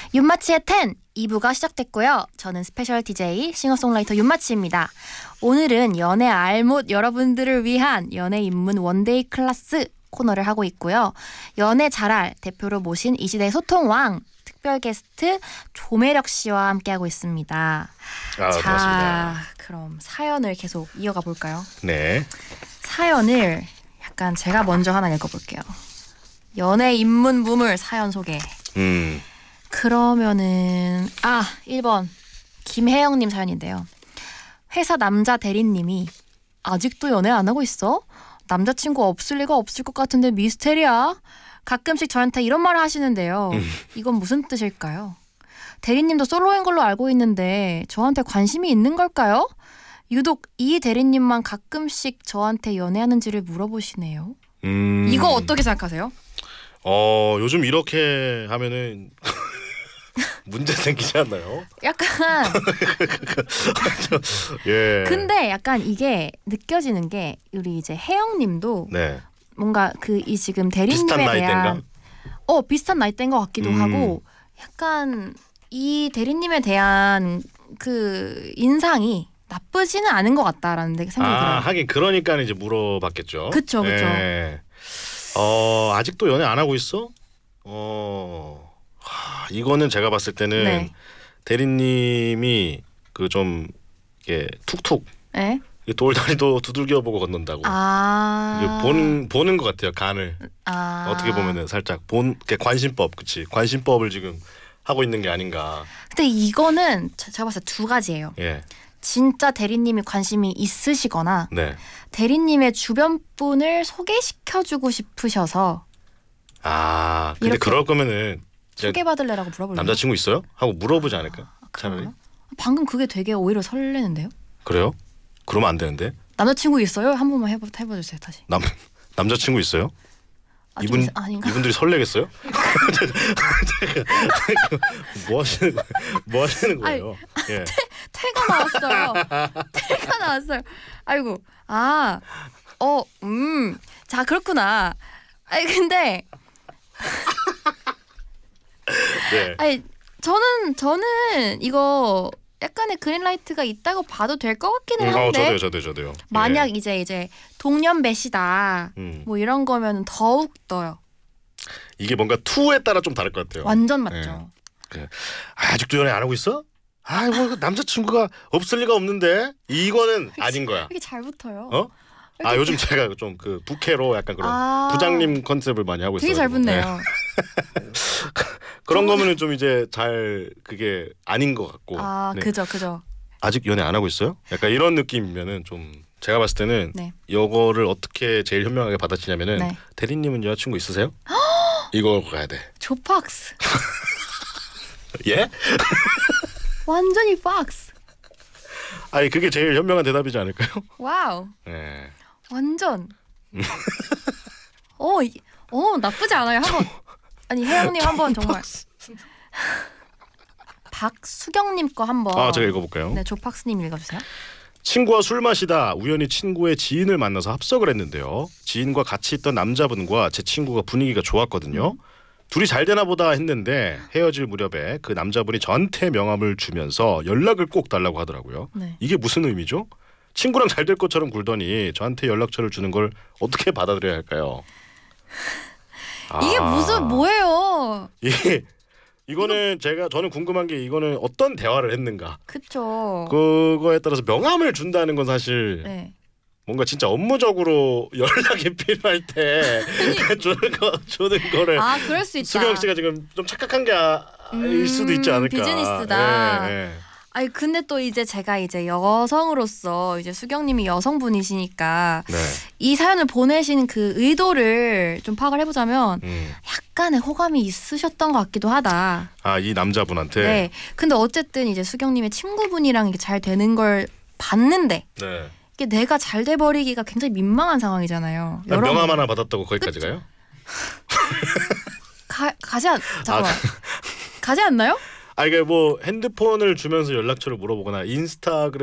윤마치의 10 2부가 시작됐고요. 저는 스페셜 DJ 싱어송라이터 윤마치입니다. 오늘은 연애 알못 여러분들을 위한 연애 입문 원데이 클래스 코너를 하고 있고요. 연애 잘할 대표로 모신 이 시대 소통왕 특별 게스트 조매력 씨와 함께하고 있습니다. 자, 고맙습니다. 그럼 사연을 계속 이어가 볼까요? 네. 사연을 약간 제가 먼저 하나 읽어볼게요. 연애 입문 부물 사연 소개. 그러면은 1번 김혜영님 사연인데요. 회사 남자 대리님이 아직도 연애 안 하고 있어? 남자친구 없을 리가 없을 것 같은데 미스테리야? 가끔씩 저한테 이런 말을 하시는데요. 이건 무슨 뜻일까요? 대리님도 솔로인 걸로 알고 있는데 저한테 관심이 있는 걸까요? 유독 이 대리님만 가끔씩 저한테 연애하는지를 물어보시네요. 이거 어떻게 생각하세요? 요즘 이렇게 하면은 문제 생기지 않나요? 약간 예. 근데 약간 이게 느껴지는 게 우리 이제 혜영님도 네. 뭔가 이 지금 대리님에 비슷한 대한 나이대인가? 비슷한 나이대인 것 같기도 하고 약간 이 대리님에 대한 그 인상이 나쁘지는 않은 것 같다라는 생각이 들어요. 하긴 그러니까 이제 물어봤겠죠. 그쵸. 예. 아직도 연애 안 하고 있어? 이거는 제가 봤을 때는 네. 대리님이 그 좀 이게 툭툭 네? 돌다리도 두들겨 보고 걷는다고. 보는 것 같아요. 간을. 어떻게 보면은 살짝 관심법, 그치? 관심법을 지금 하고 있는 게 아닌가. 근데 이거는 제가 봤을 때 두 가지예요. 예. 진짜 대리님이 관심이 있으시거나 네. 대리님의 주변 분을 소개시켜주고 싶으셔서 근데 이렇게 그럴 거면은 소개받을래라고 물어볼래요? 남자친구 있어요? 하고 물어보지 않을까? 차라리. 방금 그게 되게 오히려 설레는데요? 그래요? 그러면 안 되는데. 남자친구 있어요? 한 번만 해봐주세요 다시. 남자친구 있어요? 아닌가? 이분들이 설레겠어요? 뭐 하시는 거예요? 예. 태가 나왔어요. 태가 나왔어요. 아이고. 자, 그렇구나. 근데 네. 저는 이거 약간의 그린라이트가 있다고 봐도 될 것 같기는 한데. 저도요. 만약 이제 동년배시다. 뭐 이런 거면 더욱 더요. 이게 뭔가 투에 따라 좀 다를 것 같아요. 완전 맞죠. 아직도 연애 안 하고 있어? 뭐 남자친구가 없을 리가 없는데 이거는 아닌 거야. 이렇게 잘 붙어요. 요즘 제가 좀 그 부캐로 약간 그런 부장님 컨셉을 많이 하고 있어요. 되게 잘 붙네요. 그런 거면은 좀 이제 그게 아닌 것 같고. 네. 그죠. 아직 연애 안 하고 있어요? 약간 이런 느낌이면은 좀 제가 봤을 때는 네. 이거를 어떻게 제일 현명하게 받아치냐면은 네. 대리님은 여자친구 있으세요? 이거 가야 돼. 조팍스. 예? 완전히 박스. 그게 제일 현명한 대답이지 않을까요? 와우. 네. 완전. 나쁘지 않아요. 혜영님 한번 정말. 박수경님 거 한번. 제가 읽어볼까요? 네, 조팍스님 읽어주세요. 친구와 술 마시다 우연히 친구의 지인을 만나서 합석을 했는데요. 지인과 같이 있던 남자분과 제 친구가 분위기가 좋았거든요. 둘이 잘 되나 보다 했는데 헤어질 무렵에 그 남자분이 저한테 명함을 주면서 연락을 꼭 달라고 하더라고요. 네. 이게 무슨 의미죠? 친구랑 잘 될 것처럼 굴더니 저한테 연락처를 주는 걸 어떻게 받아들여야 할까요? 이게 뭐예요? 이거는 저는 궁금한 게 이거는 어떤 대화를 했는가? 그쵸. 그거에 따라서 명함을 준다는 건 사실 네. 뭔가 진짜 업무적으로 연락이 필요할 때 주는 거를 그럴 수 있다. 수경 씨가 지금 좀 착각한 게 일 수도 있지 않을까? 비즈니스다. 예. 근데 또 이제 제가 여성으로서 수경님이 여성분이시니까 네. 이 사연을 보내신 그 의도를 좀 파악을 해보자면 약간의 호감이 있으셨던 것 같기도 하다. 이 남자분한테. 네. 근데 어쨌든 수경님의 친구분이랑 이게 잘 되는 걸 봤는데. 네. 이게 내가 잘 돼버리기가 굉장히 민망한 상황이잖아요. 명함 하나 받았다고 거기까지 가요? 잠깐만. 가지 않나요? 이게 뭐 핸드폰을 주면서 연락처를 물어보거나 인스타그램